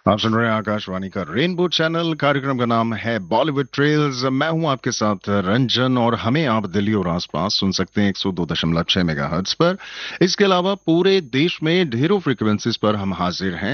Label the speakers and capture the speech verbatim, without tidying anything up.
Speaker 1: आप सुन रहे हैं आकाशवाणी का रेनबो चैनल। कार्यक्रम का नाम है बॉलीवुड ट्रेल्स। मैं हूं आपके साथ रंजन, और हमें आप दिल्ली और आसपास सुन सकते हैं एक सौ दो दशमलव छह मेगाहर्ट्ज पर। इसके अलावा पूरे देश में ढेरों फ्रीक्वेंसीज पर हम हाजिर हैं।